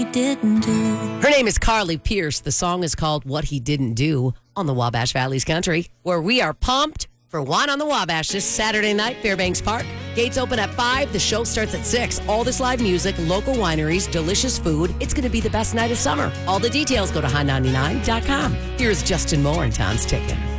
Didn't do. Her name is Carly Pierce. The song is called What He Didn't Do on the Wabash Valley's Country, where we are pumped for Wine on the Wabash this Saturday night, Fairbanks Park. Gates open at 5. The show starts at 6. All this live music, local wineries, delicious food. It's going to be the best night of summer. All the details go to high99.com. Here's Justin Moore and Tom's Ticket.